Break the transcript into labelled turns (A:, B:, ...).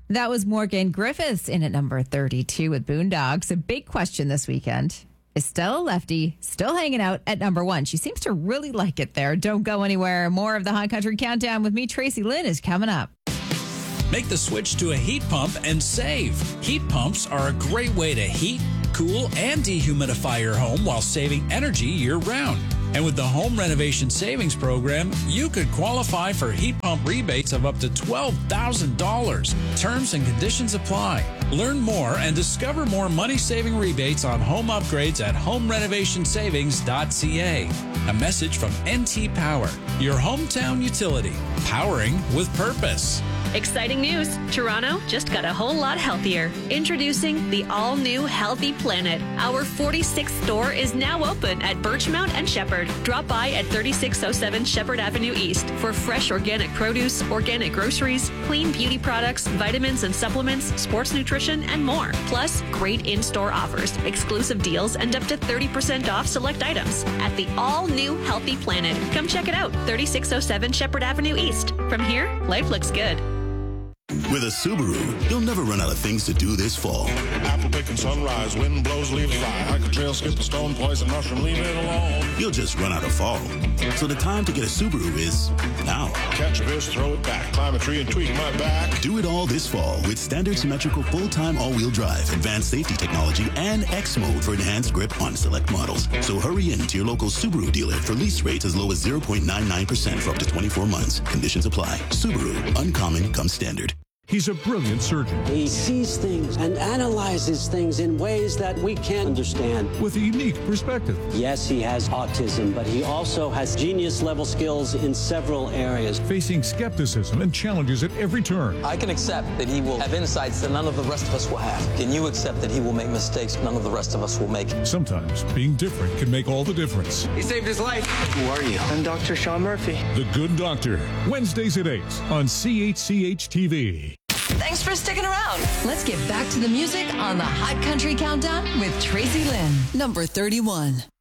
A: That was Morgan Griffiths in at number 32 with Boondocks. A big question this weekend. Is Stella Lefty still hanging out at number 1? She seems to really like it there. Don't go anywhere. More of the Hot Country Countdown with me, Tracy Lynn, is coming up.
B: Make the switch to a heat pump and save. Heat pumps are a great way to heat, cool, and dehumidify your home while saving energy year-round. And with the Home Renovation Savings Program, you could qualify for heat pump rebates of up to $12,000. Terms and conditions apply. Learn more and discover more money-saving rebates on home upgrades at homerenovationsavings.ca. A message from NT Power, your hometown utility, powering with purpose.
C: Exciting news! Toronto just got a whole lot healthier. Introducing the all-new Healthy Planet. Our 46th store is now open at Birchmount and Shepherd. Drop by at 3607 Shepherd Avenue East for fresh organic produce, organic groceries, clean beauty products, vitamins and supplements, sports nutrition, and more. Plus, great in-store offers, exclusive deals, and up to 30% off select items at the all-new Healthy Planet. Come check it out, 3607 Shepherd Avenue East. From here, life looks good.
D: With a Subaru, you'll never run out of things to do this fall.
E: Apple picking sunrise, wind blows, leaves fly. Hike a trail, skip a stone, poison mushroom, leave it alone.
D: You'll just run out of fall. So the time to get a Subaru is now.
E: Catch a fish, throw it back, climb a tree and tweak my back.
D: Do it all this fall with standard symmetrical full-time all-wheel drive, advanced safety technology, and X mode for enhanced grip on select models. So hurry in to your local Subaru dealer for lease rates as low as 0.99% for up to 24 months. Conditions apply. Subaru, uncommon comes standard.
F: He's a brilliant surgeon.
G: He sees things and analyzes things in ways that we can't understand.
F: With a unique perspective.
G: Yes, he has autism, but he also has genius-level skills in several areas.
F: Facing skepticism and challenges at every turn.
H: I can accept that he will have insights that none of the rest of us will have. Can you accept that he will make mistakes none of the rest of us will make?
F: Sometimes being different can make all the difference.
I: He saved his life. Who are you? I'm Dr. Sean Murphy.
F: The Good Doctor. Wednesdays at 8 on CHCH-TV.
J: Thanks for sticking around. Let's get back to the music on the Hot Country Countdown with Tracy Lynn. Number 31.